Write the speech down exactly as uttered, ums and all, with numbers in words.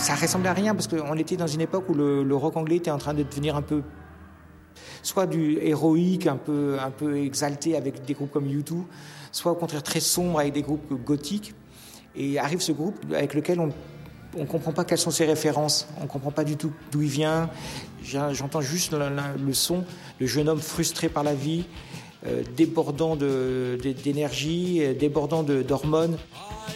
ça ressemblait à rien parce qu'on était dans une époque où le, le rock anglais était en train de devenir un peu soit du héroïque, un peu, un peu exalté avec des groupes comme U deux, soit au contraire très sombre avec des groupes gothiques. Et arrive ce groupe avec lequel on ne comprend pas quelles sont ses références, on ne comprend pas du tout d'où il vient. J'entends juste le, le son, le jeune homme frustré par la vie, euh, débordant de, de, d'énergie, débordant de, d'hormones.